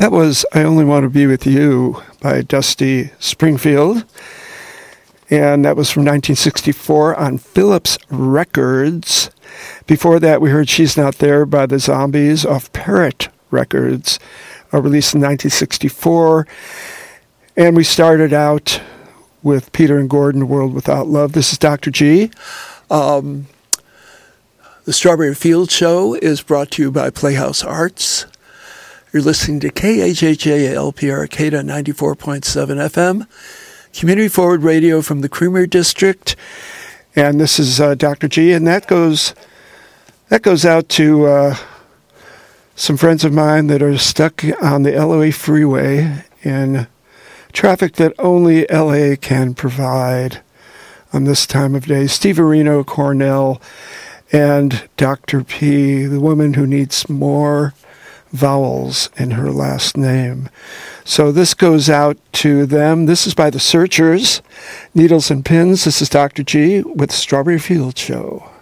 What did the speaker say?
That was I Only Want to Be With You by Dusty Springfield. And that was from 1964 on Philips Records. Before that, we heard She's Not There by the Zombies off Parrot Records, released in 1964. And we started out with Peter and Gordon, World Without Love. This is Dr. G. The Strawberry Field Show is brought to you by Playhouse Arts. You're listening to KHHA-LP Arcata 94.7 FM, Community Forward Radio from the Creamery District. And this is Dr. G, and that goes out to some friends of mine that are stuck on the LA freeway in traffic that only LA can provide on this time of day. Steve Areno, Cornell, and Dr. P, the woman who needs more vowels in her last name. So this goes out to them. This is by The Searchers, Needles and Pins. This is Dr. G with Strawberry Field Show.